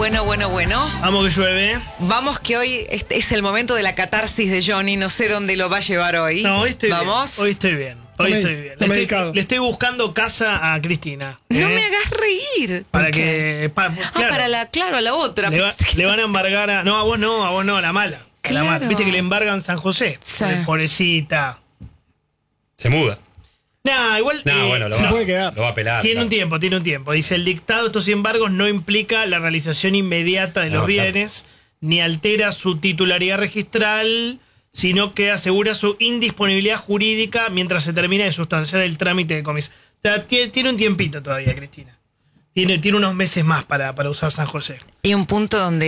Bueno. Vamos que llueve. Vamos que hoy es el momento de la catarsis de Johnny. No sé dónde lo va a llevar hoy. No, hoy estoy ¿Vamos? bien. Hoy estoy bien. Le estoy buscando casa a Cristina. No me hagas reír. Para que... Claro, a la otra. Le van a embargar a... No, a vos no, a la mala. Claro. A la mala. Viste que le embargan San José. Sí. Pobrecita. Se muda. Nah, igual... bueno, se puede quedar. Lo va a pelar. Tiene un tiempo. Dice, el dictado de estos embargos no implica la realización inmediata de los bienes, ni altera su titularidad registral, sino que asegura su indisponibilidad jurídica mientras se termina de sustanciar el trámite de comisión. O sea, tiene un tiempito todavía, Cristina. Tiene unos meses más para usar San José. Y un punto donde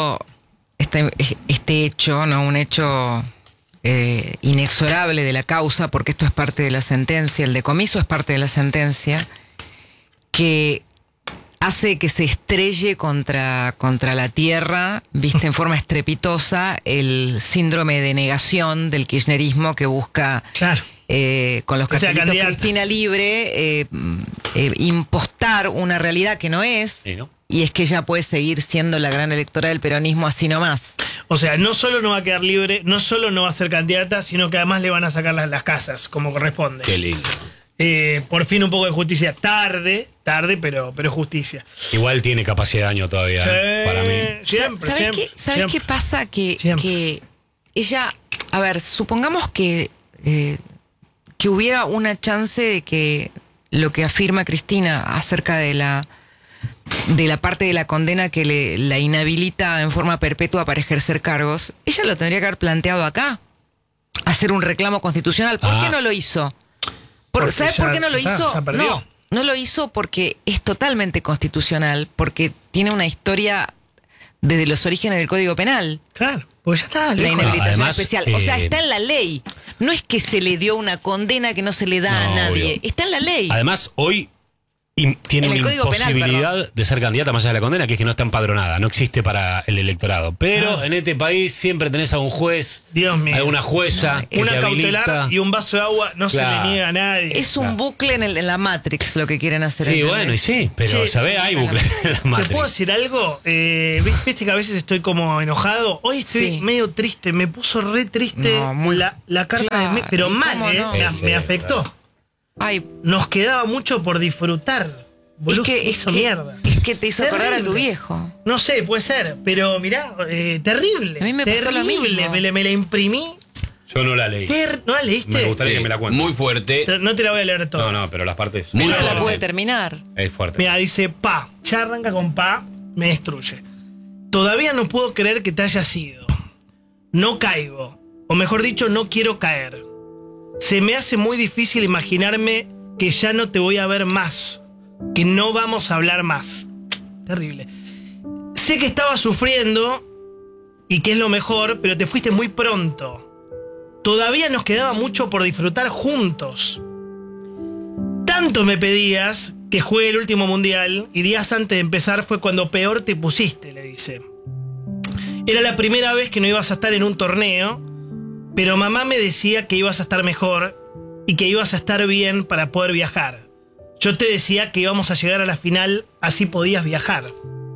este hecho, ¿no? Un hecho inexorable de la causa, porque esto es parte de la sentencia, el decomiso es parte de la sentencia, que hace que se estrelle contra la tierra, viste, en forma estrepitosa, el síndrome de negación del kirchnerismo que busca, Claro. con los Que sea cartelitos candidata. Cristina Libre, impostar una realidad que no es, Sí, ¿no? y es que ella puede seguir siendo la gran electora del peronismo así nomás. O sea, no solo no va a quedar libre, no solo no va a ser candidata, sino que además le van a sacar las casas, como corresponde. Qué lindo. Por fin un poco de justicia. Tarde, pero justicia. Igual tiene capacidad de daño todavía, para mí. Siempre, ¿Sabes siempre. qué pasa? Siempre. Que ella, a ver, supongamos que hubiera una chance de que lo que afirma Cristina acerca de la parte de la condena que la inhabilita en forma perpetua para ejercer cargos, ella lo tendría que haber planteado acá, hacer un reclamo constitucional. ¿Por qué no lo hizo? ¿Sabes por qué no lo hizo? No lo hizo porque es totalmente constitucional, porque tiene una historia desde los orígenes del Código Penal. Claro, pues ya está. La lejos. inhabilitación Además, especial. O sea, está en la ley. No es que se le dio una condena que no se le da a No, nadie. obvio. Está en la ley. Además, hoy tiene En el una Código Penal, imposibilidad de ser candidata más allá de la condena, que es que no está empadronada, no existe para el electorado. Pero en este país siempre tenés a un juez, Dios mío. alguna jueza, que Una te cautelar habilita. y un vaso de agua no Claro. se le niega a nadie. Es un bucle en la Matrix lo que quieren hacer. Sí, ¿entendés? bueno, y sí, pero Che, ¿sabés? Hay bucles en la ¿Te puedo Matrix. decir algo? Viste que a veces estoy como enojado. Hoy estoy Sí. medio triste. Me puso re triste No, muy- la carta claro, de pero ¿y mal, cómo no? me afectó. Ay, Nos quedaba mucho por disfrutar. Boludo, hizo mierda. Es que te hizo acordar a tu Terrible. viejo. No sé, puede ser, pero mirá, terrible. A mí me pasó lo terrible. mismo. Me la imprimí. Yo no la leí. ¿No la leíste? Me gustaría que me la cuentes. Muy fuerte. No te la voy a leer toda. No, pero las partes. Yo no la fuerte. pude terminar. Es fuerte. Mira, dice pa. Ya arranca con pa, me destruye. Todavía no puedo creer que te hayas ido. No caigo. O mejor dicho, no quiero caer. Se me hace muy difícil imaginarme que ya no te voy a ver más. Que no vamos a hablar más. Terrible. Sé que estabas sufriendo y que es lo mejor, pero te fuiste muy pronto. Todavía nos quedaba mucho por disfrutar juntos. Tanto me pedías que juegue el último mundial y días antes de empezar fue cuando peor te pusiste, le dice. Era la primera vez que no ibas a estar en un torneo, pero mamá me decía que ibas a estar mejor y que ibas a estar bien para poder viajar. Yo te decía que íbamos a llegar a la final, así podías viajar.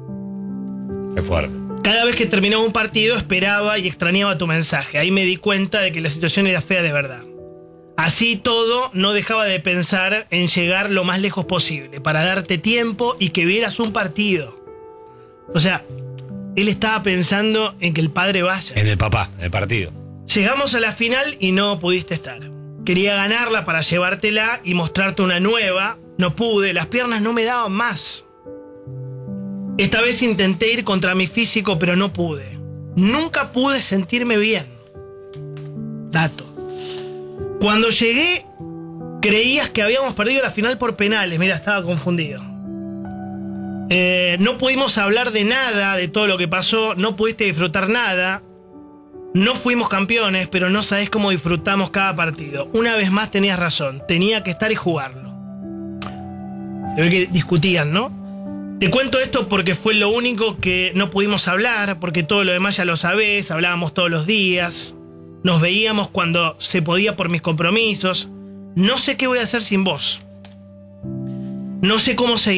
Es fuerte. Cada vez que terminaba un partido esperaba y extrañaba tu mensaje. Ahí me di cuenta de que la situación era fea de verdad. Así todo, no dejaba de pensar en llegar lo más lejos posible, para darte tiempo y que vieras un partido. O sea, él estaba pensando en que el padre vaya. En el papá, en el partido. Llegamos a la final y no pudiste estar. Quería ganarla para llevártela y mostrarte una nueva. No pude, las piernas no me daban más. Esta vez intenté ir contra mi físico, pero no pude. Nunca pude sentirme bien. Dato. Cuando llegué, creías que habíamos perdido la final por penales. Mira, estaba confundido. No pudimos hablar de nada, de todo lo que pasó. No pudiste disfrutar nada. No fuimos campeones, pero no sabés cómo disfrutamos cada partido. Una vez más tenías razón. Tenía que estar y jugarlo. Se ve que discutían, ¿no? Te cuento esto porque fue lo único que no pudimos hablar, porque todo lo demás ya lo sabés, hablábamos todos los días, nos veíamos cuando se podía por mis compromisos. No sé qué voy a hacer sin vos. No sé cómo seguir.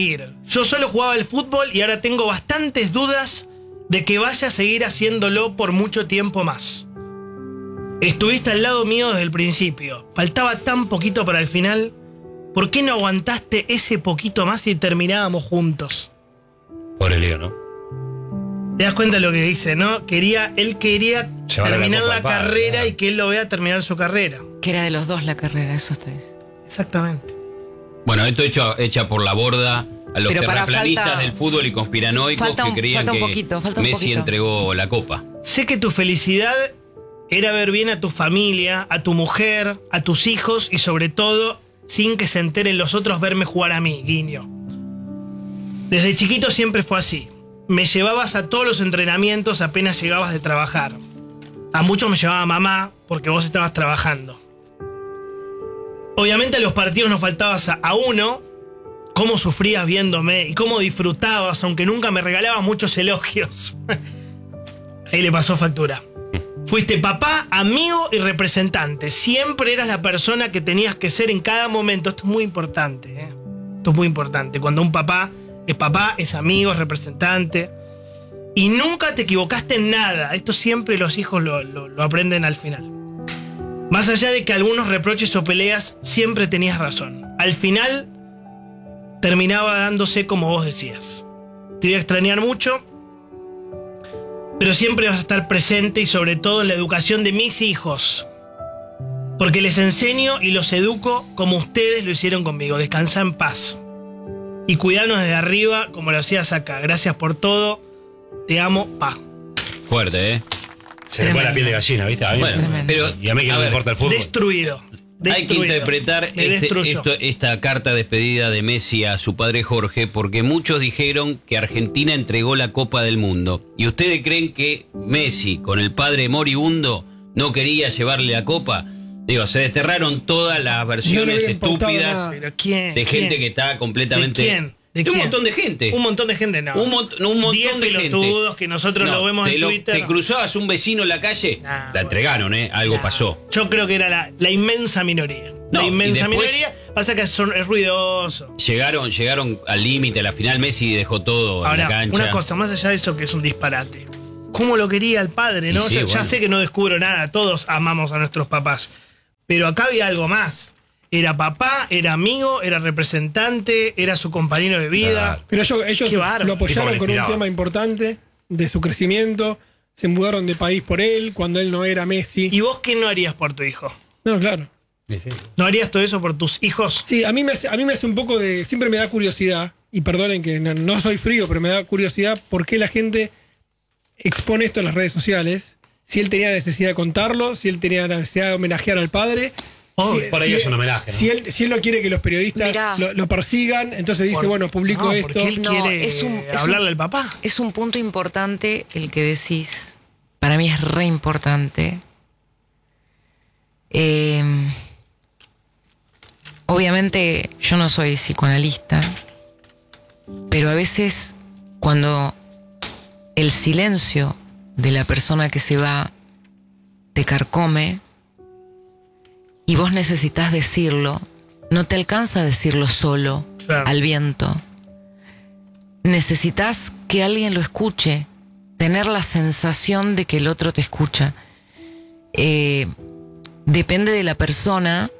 Yo solo jugaba al fútbol y ahora tengo bastantes dudas de que vaya a seguir haciéndolo por mucho tiempo más. Estuviste al lado mío desde el principio. Faltaba tan poquito para el final. ¿Por qué no aguantaste ese poquito más y terminábamos juntos? Pobre Leo, ¿no? Te das cuenta de lo que dice, ¿no? Él quería Llevarle terminar la copa la al padre, carrera claro. y que él lo vea terminar su carrera. Que era de los dos la carrera, eso está diciendo. Exactamente. Bueno, esto hecha por la borda a los Pero pará, terraplanistas falta- del fútbol y conspiranoicos falta que un- creían falta un que poquito, falta un Messi poquito. entregó la copa. Sé que tu felicidad era ver bien a tu familia, a tu mujer, a tus hijos y sobre todo, sin que se enteren los otros, verme jugar a mí, guiño. Desde chiquito siempre fue así. Me llevabas a todos los entrenamientos apenas llegabas de trabajar. A muchos me llevaba mamá porque vos estabas trabajando. Obviamente a los partidos nos faltabas a uno. Cómo sufrías viéndome y cómo disfrutabas, aunque nunca me regalabas muchos elogios. Ahí le pasó factura. Fuiste papá, amigo y representante. Siempre eras la persona que tenías que ser en cada momento. Esto es muy importante, ¿eh? Esto es muy importante. Cuando un papá, es amigo, es representante. Y nunca te equivocaste en nada. Esto siempre los hijos lo aprenden al final. Más allá de que algunos reproches o peleas, siempre tenías razón. Al final, terminaba dándose como vos decías. Te voy a extrañar mucho, pero siempre vas a estar presente y sobre todo en la educación de mis hijos. Porque les enseño y los educo como ustedes lo hicieron conmigo. Descansa en paz. Y cuidanos desde arriba como lo hacías acá. Gracias por todo. Te amo, pa. Fuerte, ¿eh? Se le pone la piel de gallina, ¿viste? A mí, Bueno, pero, y a mí que a no me ver, importa el fútbol. Destruido. Hay que interpretar Me destruyó. esta carta de despedida de Messi a su padre Jorge, porque muchos dijeron que Argentina entregó la Copa del Mundo. ¿Y ustedes creen que Messi, con el padre moribundo, no quería llevarle la Copa? Digo, se desterraron todas las versiones hubiera importado estúpidas nada. Pero ¿quién? de gente ¿Quién? que está completamente... ¿De quién? ¿De un quién? montón de gente. Un montón de gente, no. Un montón 10 de gente. pelotudos que nosotros No, lo vemos en Twitter. Te cruzabas un vecino en la calle, Nah, la bueno. entregaron, algo Nah. pasó. Yo creo que era la inmensa minoría. No, la y inmensa después- minoría. Pasa que es ruidoso. Llegaron al límite, a la final Messi dejó todo en la Ahora, cancha. una cosa, más allá de eso que es un disparate. ¿Cómo lo quería el padre, no? Y sí, Ya bueno. sé que no descubro nada, todos amamos a nuestros papás. Pero acá había algo más. Era papá, era amigo, era representante, era su compañero de vida. Claro. Pero ellos Qué bárbaro. lo apoyaron Tipo, con un respiraba. tema importante de su crecimiento. Se mudaron de país por él cuando él no era Messi. ¿Y vos qué no harías por tu hijo? No, claro. ¿No harías todo eso por tus hijos? Sí, a mí me hace un poco de... Siempre me da curiosidad, y perdonen que no soy frío, pero me da curiosidad por qué la gente expone esto en las redes sociales. Si él tenía necesidad de contarlo, si él tenía necesidad de homenajear al padre. Obvio. Por ahí es un homenaje, ¿no? Si él no quiere que los periodistas Mirá. lo persigan, entonces dice, bueno, publico No, esto. porque él No, quiere es un hablarle al papá. Es un punto importante el que decís. Para mí es re importante. Obviamente yo no soy psicoanalista, pero a veces cuando el silencio de la persona que se va te carcome y vos necesitas decirlo, no te alcanza a decirlo solo, Claro. al viento. Necesitas que alguien lo escuche, tener la sensación de que el otro te escucha. Depende de la persona,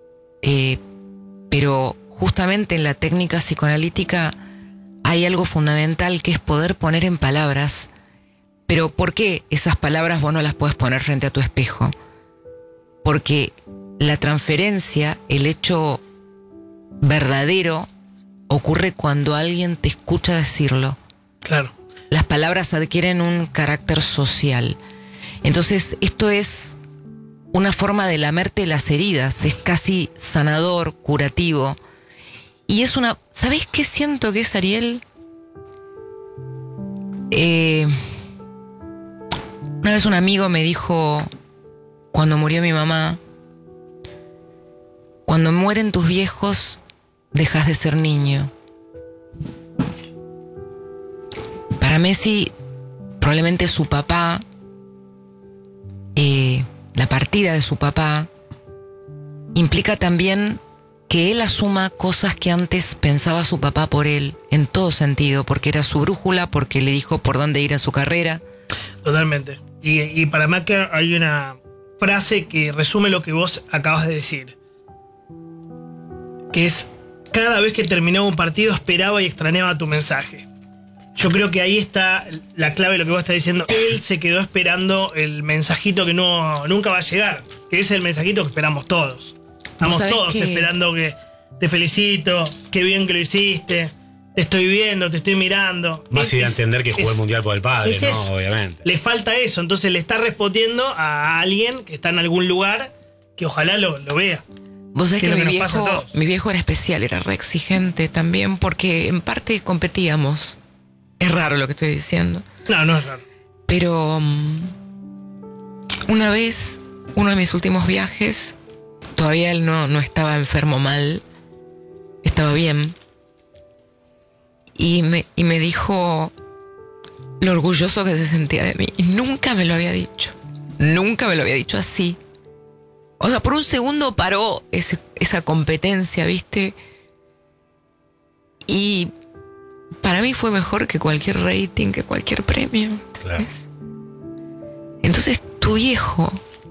pero justamente en la técnica psicoanalítica hay algo fundamental que es poder poner en palabras. Pero ¿por qué esas palabras vos no las puedes poner frente a tu espejo? Porque la transferencia, el hecho verdadero, ocurre cuando alguien te escucha decirlo. Claro. Las palabras adquieren un carácter social. Entonces, esto es una forma de lamerte las heridas, es casi sanador, curativo. Y es una... ¿Sabés qué siento que es, Ariel? Una vez un amigo me dijo, cuando murió mi mamá, cuando mueren tus viejos, dejas de ser niño. Para Messi, probablemente su papá, la partida de su papá, implica también que él asuma cosas que antes pensaba su papá por él, en todo sentido, porque era su brújula, porque le dijo por dónde ir en su carrera. Totalmente. Y para Macker hay una frase que resume lo que vos acabas de decir. Que es, cada vez que terminaba un partido esperaba y extrañaba tu mensaje. Yo creo que ahí está la clave de lo que vos estás diciendo. Él se quedó esperando el mensajito que nunca va a llegar, que es el mensajito que esperamos todos. Estamos todos esperando que te felicito, qué bien que lo hiciste, te estoy viendo, te estoy mirando. Más y de entender que jugó el mundial por el padre, es ¿no? eso. Obviamente. Le falta eso, entonces le está respondiendo a alguien que está en algún lugar que ojalá lo vea. Vos sabés que es lo nos pasa a todos. mi viejo era especial, era re exigente también, porque en parte competíamos. Es raro lo que estoy diciendo. No es raro. Pero una vez, uno de mis últimos viajes, todavía él no estaba enfermo mal, estaba bien, y me dijo lo orgulloso que se sentía de mí. Y nunca me lo había dicho así. O sea, por un segundo paró esa competencia, ¿viste? Y para mí fue mejor que cualquier rating, que cualquier premio. ¿Entendés? Claro. Entonces tu viejo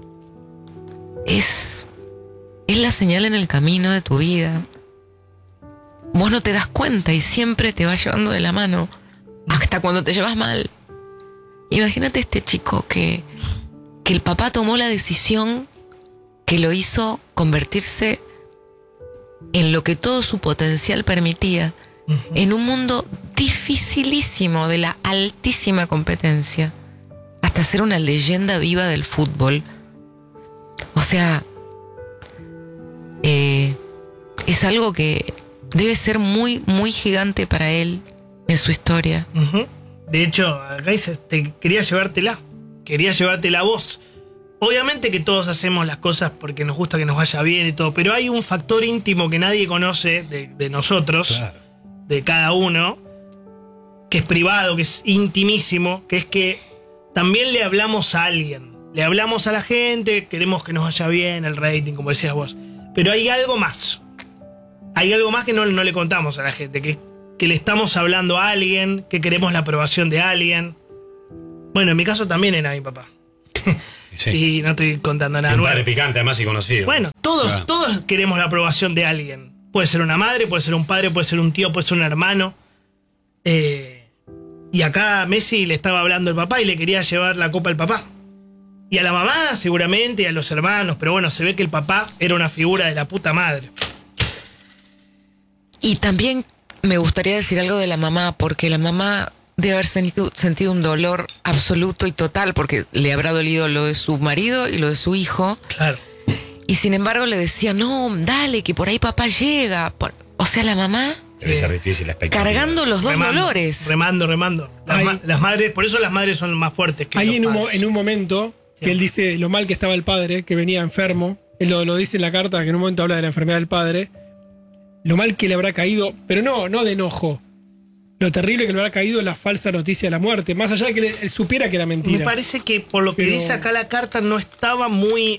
es la señal en el camino de tu vida. Vos no te das cuenta y siempre te va llevando de la mano hasta cuando te llevas mal. Imagínate este chico que el papá tomó la decisión que lo hizo convertirse en lo que todo su potencial permitía, en un mundo dificilísimo de la altísima competencia, hasta ser una leyenda viva del fútbol. O sea, es algo que debe ser muy, muy gigante para él en su historia. De hecho, acá dice, quería llevártela vos. Obviamente que todos hacemos las cosas porque nos gusta que nos vaya bien y todo, pero hay un factor íntimo que nadie conoce de nosotros, claro, de cada uno, que es privado, que es intimísimo, que es que también le hablamos a alguien, le hablamos a la gente, queremos que nos vaya bien, el rating, como decías vos, pero hay algo más que no le contamos a la gente, que le estamos hablando a alguien, que queremos la aprobación de alguien. Bueno, en mi caso también era mi papá. Sí. Y no estoy contando nada nuevo. Un padre picante, además, y conocido. Bueno, todos queremos la aprobación de alguien. Puede ser una madre, puede ser un padre, puede ser un tío, puede ser un hermano. Y acá Messi le estaba hablando al papá y le quería llevar la copa al papá. Y a la mamá, seguramente, y a los hermanos. Pero bueno, se ve que el papá era una figura de la puta madre. Y también me gustaría decir algo de la mamá, porque la mamá debe haber sentido un dolor absoluto y total, porque le habrá dolido lo de su marido y lo de su hijo. Claro. Y sin embargo le decía, no, dale, que por ahí papá llega. O sea, la mamá debe ser difícil la expectativa. Cargando los dos dolores. Remando. Las madres, por eso las madres son más fuertes que hay los padres. En un momento que él dice lo mal que estaba el padre, que venía enfermo. Él lo dice en la carta, que en un momento habla de la enfermedad del padre. Lo mal que le habrá caído, pero no de enojo. Lo terrible que le habrá caído la falsa noticia de la muerte. Más allá de que él supiera que era mentira. Me parece que por lo que dice acá la carta no estaba muy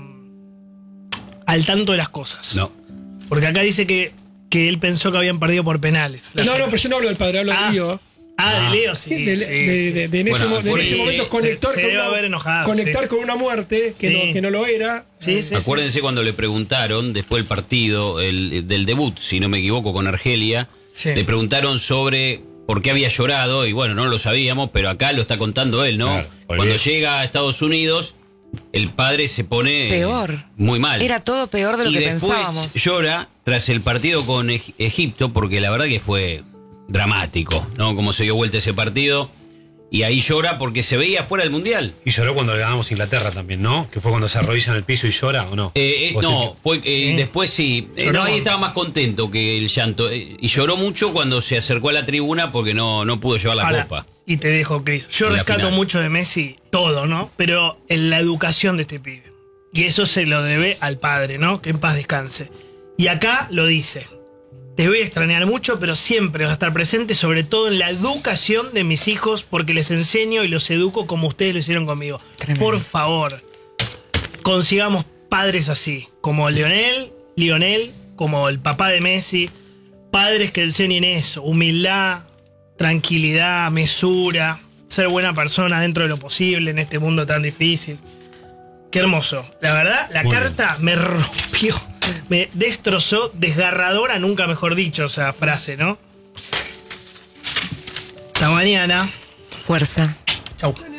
al tanto de las cosas. No. Porque acá dice que él pensó que habían perdido por penales. No, pero yo no hablo del padre, hablo de Lío. De Leo, sí. En ese momento conectar con una muerte que no lo era. Acuérdense cuando le preguntaron, después del partido, del debut, si no me equivoco, con Argelia, le preguntaron sobre por qué había llorado, y bueno, no lo sabíamos, pero acá lo está contando él, ¿no? Claro, cuando llega a Estados Unidos, el padre se pone peor, muy mal. Era todo peor de lo que pensábamos. Y después llora tras el partido con Egipto, porque la verdad que fue dramático, ¿no? Como se dio vuelta ese partido. Y ahí llora porque se veía fuera del Mundial. Y lloró cuando le ganamos a Inglaterra también, ¿no? Que fue cuando se arrodilla en el piso y llora, ¿o no? No, fue después sí. No, ahí estaba más contento que el llanto. Y lloró mucho cuando se acercó a la tribuna porque no pudo llevar la copa. Y te dejo, Cris. Yo rescato mucho de Messi, todo, ¿no? Pero en la educación de este pibe. Y eso se lo debe al padre, ¿no? Que en paz descanse. Y acá lo dice. Te voy a extrañar mucho, pero siempre vas a estar presente, sobre todo en la educación de mis hijos, porque les enseño y los educo como ustedes lo hicieron conmigo. Tremendo. Por favor, consigamos padres así, como Lionel, como el papá de Messi. Padres que enseñen eso, humildad, tranquilidad, mesura, ser buena persona dentro de lo posible en este mundo tan difícil. Qué hermoso. La verdad, la Muy carta me rompió, me destrozó, desgarradora, nunca mejor dicho esa frase, ¿no? Hasta mañana. Fuerza. Chau.